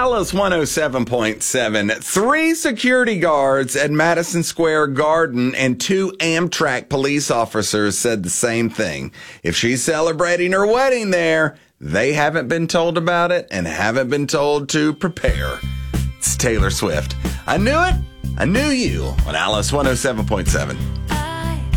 Alice 107.7. 3 security guards at Madison Square Garden and 2 Amtrak police officers said the same thing. If she's celebrating her wedding there, they haven't been told about it and haven't been told to prepare. It's Taylor Swift. I knew it. I knew you on Alice 107.7.